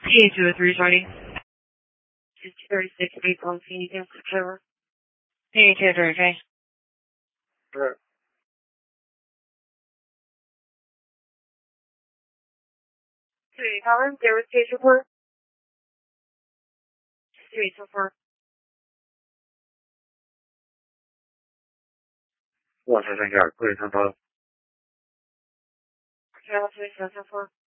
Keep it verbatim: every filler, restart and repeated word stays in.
P A two oh three starting. two thirty-six, April, Phoenix, Trevor. P A two oh three, okay. Right. Three, Colin, there was case report. Three, so far. One second, got clear, ten five. Okay, I'll three, so far.